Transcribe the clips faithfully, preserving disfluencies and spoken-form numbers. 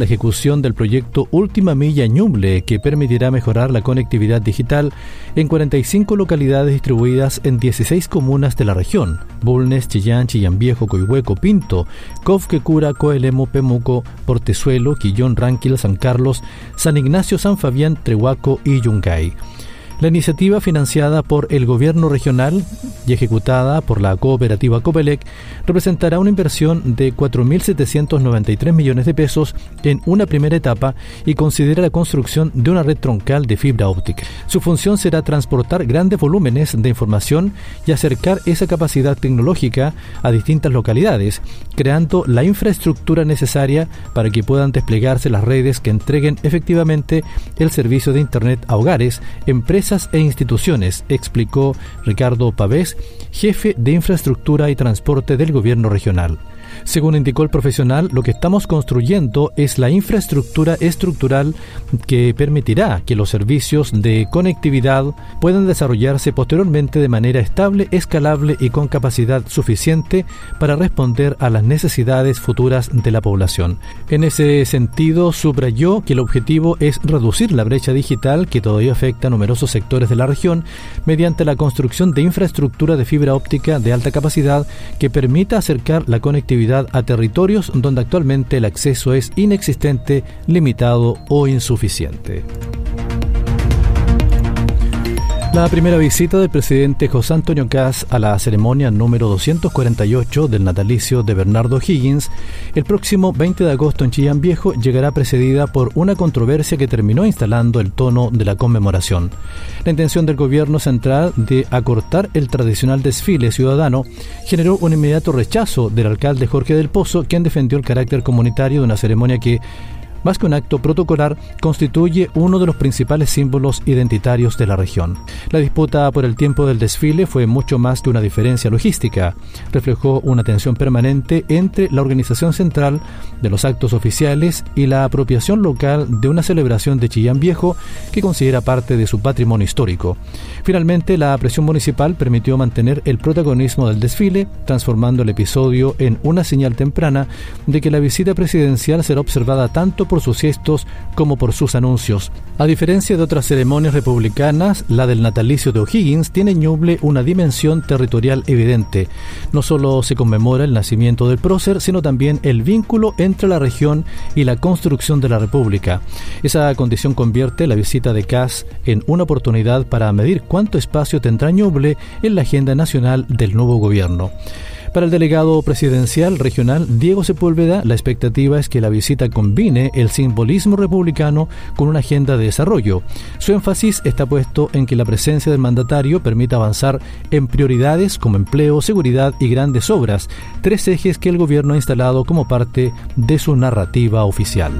la ejecución del proyecto Última Milla Ñuble, que permitirá mejorar la conectividad digital en cuarenta y cinco localidades distribuidas en dieciséis comunas de la región: Bulnes, Chillán, Chillán Viejo, Coihueco, Pinto, Cofquecura, Coelemu, Pemuco, Portezuelo, Quillón, Ranquil, San Carlos, San Ignacio, San Fabián, Trehuaco y Yungay. La iniciativa, financiada por el gobierno regional y ejecutada por la cooperativa Copelec, representará una inversión de cuatro mil setecientos noventa y tres millones de pesos en una primera etapa y considera la construcción de una red troncal de fibra óptica. Su función será transportar grandes volúmenes de información y acercar esa capacidad tecnológica a distintas localidades, creando la infraestructura necesaria para que puedan desplegarse las redes que entreguen efectivamente el servicio de Internet a hogares, empresas e instituciones, explicó Ricardo Pavés, jefe de Infraestructura y Transporte del Gobierno Regional. Según indicó el profesional, lo que estamos construyendo es la infraestructura estructural que permitirá que los servicios de conectividad puedan desarrollarse posteriormente de manera estable, escalable y con capacidad suficiente para responder a las necesidades futuras de la población. En ese sentido, subrayó que el objetivo es reducir la brecha digital que todavía afecta a numerosos sectores de la región mediante la construcción de infraestructura de fibra óptica de alta capacidad que permita acercar la conectividad a territorios donde actualmente el acceso es inexistente, limitado o insuficiente. La primera visita del presidente José Antonio Kast a la ceremonia número doscientos cuarenta y ocho del natalicio de Bernardo O'Higgins el próximo veinte de agosto en Chillán Viejo llegará precedida por una controversia que terminó instalando el tono de la conmemoración. La intención del gobierno central de acortar el tradicional desfile ciudadano generó un inmediato rechazo del alcalde Jorge del Pozo, quien defendió el carácter comunitario de una ceremonia que, más que un acto protocolar, constituye uno de los principales símbolos identitarios de la región. La disputa por el tiempo del desfile fue mucho más que una diferencia logística. Reflejó una tensión permanente entre la organización central de los actos oficiales y la apropiación local de una celebración de Chillán Viejo que considera parte de su patrimonio histórico. Finalmente, la presión municipal permitió mantener el protagonismo del desfile, transformando el episodio en una señal temprana de que la visita presidencial será observada tanto por sus gestos como por sus anuncios. A diferencia de otras ceremonias republicanas, la del natalicio de O'Higgins tiene en Ñuble una dimensión territorial evidente. No solo se conmemora el nacimiento del prócer, sino también el vínculo entre la región y la construcción de la República. Esa condición convierte la visita de Kast en una oportunidad para medir cuánto espacio tendrá Ñuble en la agenda nacional del nuevo gobierno. Para el delegado presidencial regional Diego Sepúlveda, la expectativa es que la visita combine el simbolismo republicano con una agenda de desarrollo. Su énfasis está puesto en que la presencia del mandatario permita avanzar en prioridades como empleo, seguridad y grandes obras, tres ejes que el gobierno ha instalado como parte de su narrativa oficial.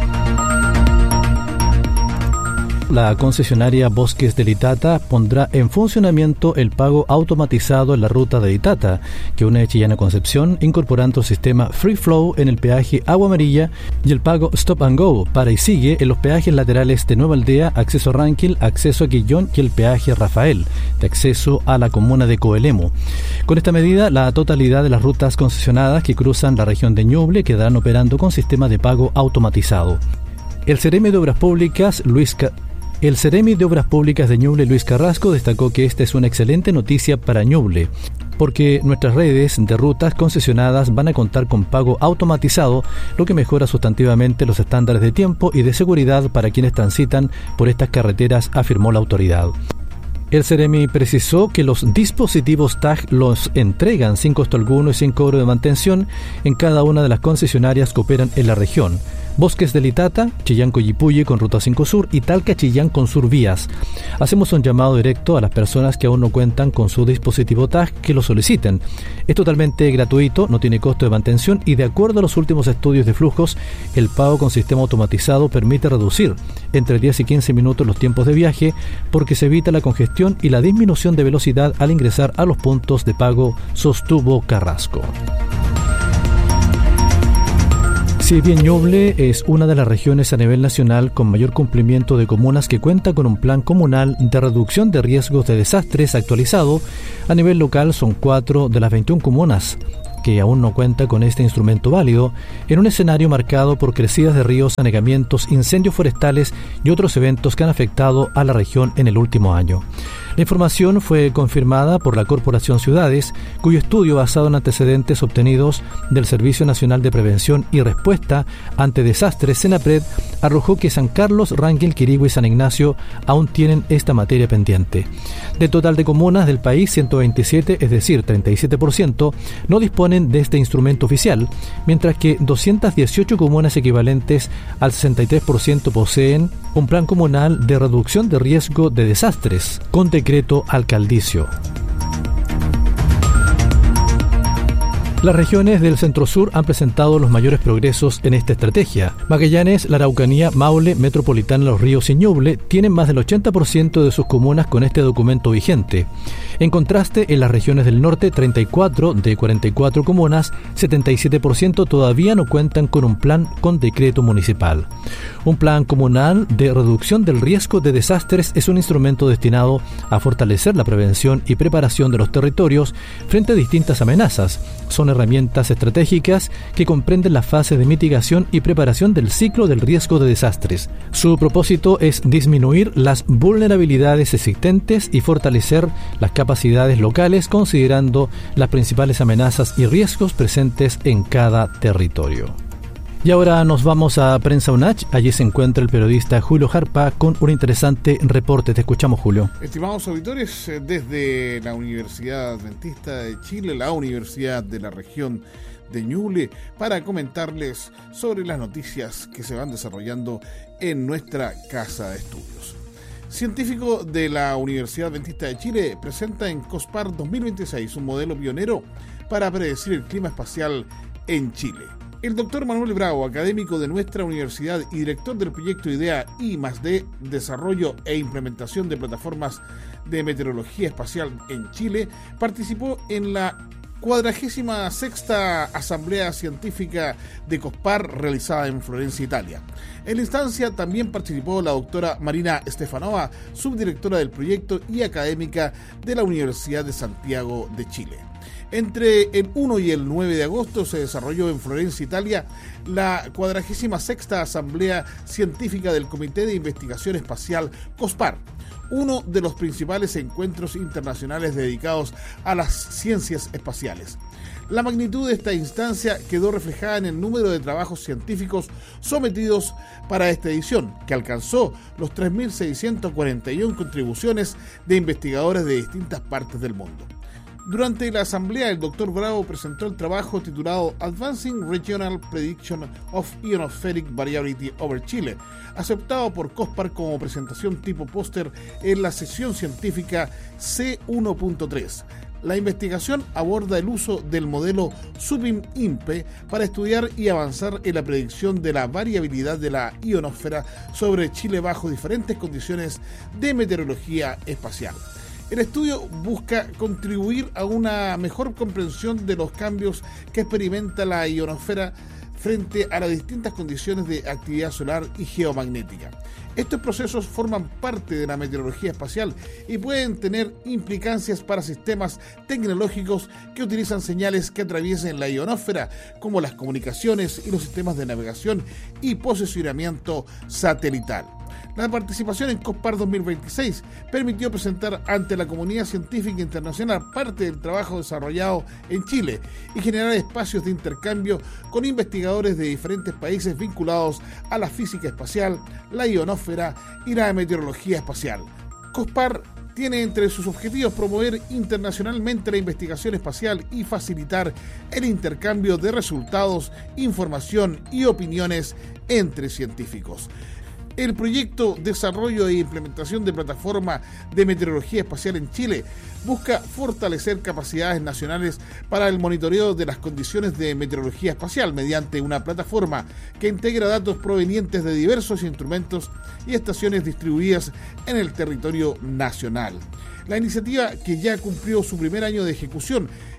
La concesionaria Bosques del Itata pondrá en funcionamiento el pago automatizado en la ruta de Itata, que une Chillán a Concepción, incorporando el sistema Free Flow en el peaje Agua Amarilla y el pago Stop and Go para y sigue en los peajes laterales de Nueva Aldea, acceso a Ranquil, acceso a Quillón y el peaje Rafael, de acceso a la comuna de Coelemu. Con esta medida, la totalidad de las rutas concesionadas que cruzan la región de Ñuble quedarán operando con sistema de pago automatizado. El Ceremi de Obras Públicas, Luis Ca- El Ceremi de Obras Públicas de Ñuble, Luis Carrasco, destacó que esta es una excelente noticia para Ñuble, porque nuestras redes de rutas concesionadas van a contar con pago automatizado, lo que mejora sustantivamente los estándares de tiempo y de seguridad para quienes transitan por estas carreteras, afirmó la autoridad. El Ceremi precisó que los dispositivos T A G los entregan sin costo alguno y sin cobro de mantención en cada una de las concesionarias que operan en la región. Bosques del Itata, Chillán Coyipulli con Ruta cinco Sur y Talca Chillán con Sur Vías. Hacemos un llamado directo a las personas que aún no cuentan con su dispositivo T A G que lo soliciten. Es totalmente gratuito, no tiene costo de mantención y de acuerdo a los últimos estudios de flujos, el pago con sistema automatizado permite reducir entre diez y quince minutos los tiempos de viaje porque se evita la congestión y la disminución de velocidad al ingresar a los puntos de pago, sostuvo Carrasco. Si bien Ñuble es una de las regiones a nivel nacional con mayor cumplimiento de comunas que cuenta con un plan comunal de reducción de riesgos de desastres actualizado, a nivel local son cuatro de las veintiuna comunas que aún no cuenta con este instrumento válido, en un escenario marcado por crecidas de ríos, anegamientos, incendios forestales y otros eventos que han afectado a la región en el último año. La información fue confirmada por la Corporación Ciudades, cuyo estudio basado en antecedentes obtenidos del Servicio Nacional de Prevención y Respuesta ante Desastres, SENAPRED, arrojó que San Carlos, Rangel, Quirihue y San Ignacio aún tienen esta materia pendiente. Del total de comunas del país, ciento veintisiete, es decir, treinta y siete por ciento, no disponen de este instrumento oficial, mientras que doscientas dieciocho comunas equivalentes al sesenta y tres por ciento poseen un plan comunal de reducción de riesgo de desastres, con decreto alcaldicio. Las regiones del Centro-Sur han presentado los mayores progresos en esta estrategia. Magallanes, la Araucanía, Maule, Metropolitana, Los Ríos y Ñuble tienen más del ochenta por ciento de sus comunas con este documento vigente. En contraste, en las regiones del norte, treinta y cuatro de cuarenta y cuatro comunas, setenta y siete por ciento todavía no cuentan con un plan con decreto municipal. Un plan comunal de reducción del riesgo de desastres es un instrumento destinado a fortalecer la prevención y preparación de los territorios frente a distintas amenazas. Son herramientas estratégicas que comprenden las fases de mitigación y preparación del ciclo del riesgo de desastres. Su propósito es disminuir las vulnerabilidades existentes y fortalecer las capacidades locales considerando las principales amenazas y riesgos presentes en cada territorio. Y ahora nos vamos a Prensa UNACH. Allí se encuentra el periodista Julio Jarpa con un interesante reporte. Te escuchamos, Julio. Estimados auditores, desde la Universidad Adventista de Chile, la Universidad de la región de Ñuble, para comentarles sobre las noticias que se van desarrollando en nuestra casa de estudios. Científico de la Universidad Adventista de Chile presenta en COSPAR dos mil veintiséis un modelo pionero para predecir el clima espacial en Chile. El doctor Manuel Bravo, académico de nuestra universidad y director del proyecto IDEA I más D, Desarrollo e Implementación de Plataformas de Meteorología Espacial en Chile, participó en la cuadragésima sexta Asamblea Científica de COSPAR realizada en Florencia, Italia. En la instancia también participó la doctora Marina Stefanova, subdirectora del proyecto y académica de la Universidad de Santiago de Chile. Entre el uno y el nueve de agosto se desarrolló en Florencia, Italia, la cuadragésima sexta Asamblea Científica del Comité de Investigación Espacial COSPAR, uno de los principales encuentros internacionales dedicados a las ciencias espaciales. La magnitud de esta instancia quedó reflejada en el número de trabajos científicos sometidos para esta edición, que alcanzó los tres mil seiscientas cuarenta y una contribuciones de investigadores de distintas partes del mundo. Durante la asamblea, el doctor Bravo presentó el trabajo titulado Advancing Regional Prediction of Ionospheric Variability over Chile, aceptado por COSPAR como presentación tipo póster en la sesión científica C uno punto tres. La investigación aborda el uso del modelo SUBIM-INPE para estudiar y avanzar en la predicción de la variabilidad de la ionosfera sobre Chile bajo diferentes condiciones de meteorología espacial. El estudio busca contribuir a una mejor comprensión de los cambios que experimenta la ionosfera frente a las distintas condiciones de actividad solar y geomagnética. Estos procesos forman parte de la meteorología espacial y pueden tener implicancias para sistemas tecnológicos que utilizan señales que atraviesen la ionosfera, como las comunicaciones y los sistemas de navegación y posicionamiento satelital. La participación en COSPAR dos mil veintiséis permitió presentar ante la comunidad científica internacional parte del trabajo desarrollado en Chile y generar espacios de intercambio con investigadores de diferentes países vinculados a la física espacial, la ionosfera y la meteorología espacial. COSPAR tiene entre sus objetivos promover internacionalmente la investigación espacial y facilitar el intercambio de resultados, información y opiniones entre científicos. El proyecto Desarrollo e Implementación de Plataforma de Meteorología Espacial en Chile busca fortalecer capacidades nacionales para el monitoreo de las condiciones de meteorología espacial mediante una plataforma que integra datos provenientes de diversos instrumentos y estaciones distribuidas en el territorio nacional. La iniciativa, que ya cumplió su primer año de ejecución,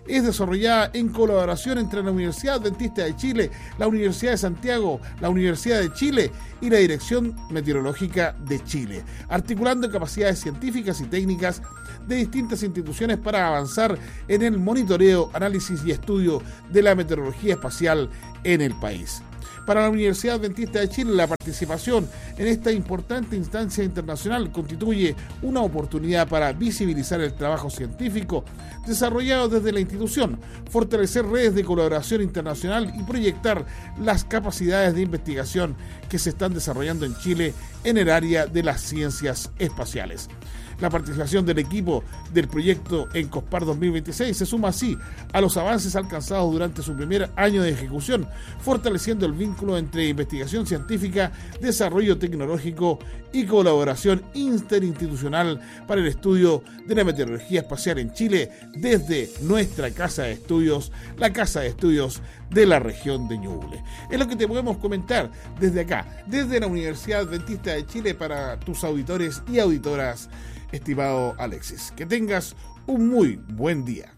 es desarrollada en colaboración entre la Universidad Adventista de Chile, la Universidad de Santiago, la Universidad de Chile y la Dirección Meteorológica de Chile, articulando capacidades científicas y técnicas de distintas instituciones para avanzar en el monitoreo, análisis y estudio de la meteorología espacial en el país. Para la Universidad Adventista de Chile, la participación en esta importante instancia internacional constituye una oportunidad para visibilizar el trabajo científico desarrollado desde la institución, fortalecer redes de colaboración internacional y proyectar las capacidades de investigación que se están desarrollando en Chile en el área de las ciencias espaciales. La participación del equipo del proyecto en COSPAR dos mil veintiséis se suma así a los avances alcanzados durante su primer año de ejecución, fortaleciendo el vínculo entre investigación científica, desarrollo tecnológico y colaboración interinstitucional para el estudio de la meteorología espacial en Chile desde nuestra casa de estudios, la Casa de Estudios de la región de Ñuble. Es lo que te podemos comentar desde acá, desde la Universidad Adventista de Chile para tus auditores y auditoras, estimado Alexis. Que tengas un muy buen día.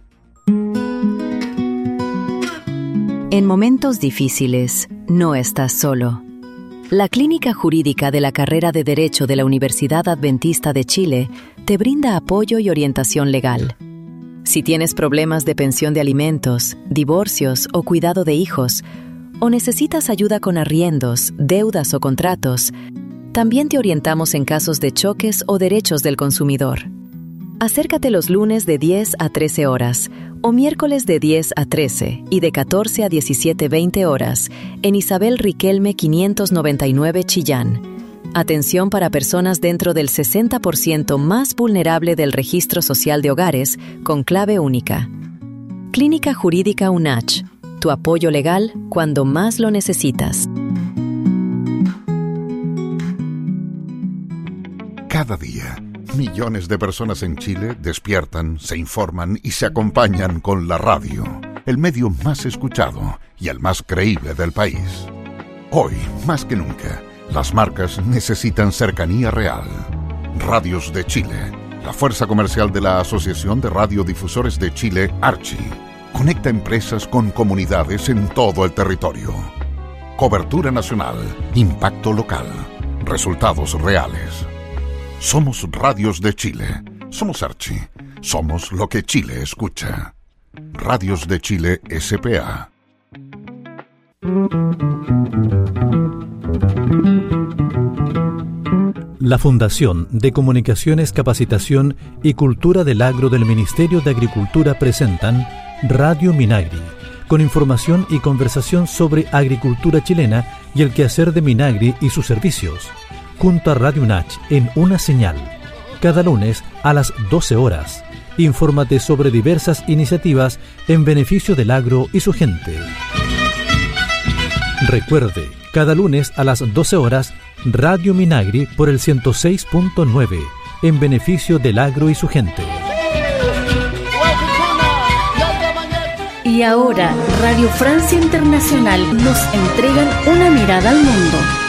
En momentos difíciles, no estás solo. La Clínica Jurídica de la Carrera de Derecho de la Universidad Adventista de Chile te brinda apoyo y orientación legal. Si tienes problemas de pensión de alimentos, divorcios o cuidado de hijos, o necesitas ayuda con arriendos, deudas o contratos, también te orientamos en casos de choques o derechos del consumidor. Acércate los lunes de diez a trece horas o miércoles de diez a trece y de catorce a diecisiete veinte horas en Isabel Riquelme quinientos noventa y nueve Chillán. Atención para personas dentro del sesenta por ciento más vulnerable del Registro Social de Hogares con clave única. Clínica Jurídica UNACH. Tu apoyo legal cuando más lo necesitas. Cada día, millones de personas en Chile despiertan, se informan y se acompañan con la radio, el medio más escuchado y el más creíble del país. Hoy, más que nunca, las marcas necesitan cercanía real. Radios de Chile, la fuerza comercial de la Asociación de Radiodifusores de Chile, Archi, conecta empresas con comunidades en todo el territorio. Cobertura nacional, impacto local, resultados reales. Somos Radios de Chile, somos Archi, somos lo que Chile escucha. Radios de Chile S P A. La Fundación de Comunicaciones, Capacitación y Cultura del Agro del Ministerio de Agricultura presentan Radio Minagri, con información y conversación sobre agricultura chilena y el quehacer de Minagri y sus servicios, junto a Radio UNACH en una señal, cada lunes a las doce horas. Infórmate sobre diversas iniciativas en beneficio del agro y su gente. Recuerde, cada lunes a las doce horas, Radio Minagri por el ciento seis punto nueve, en beneficio del agro y su gente. Y ahora, Radio Francia Internacional nos entregan una mirada al mundo.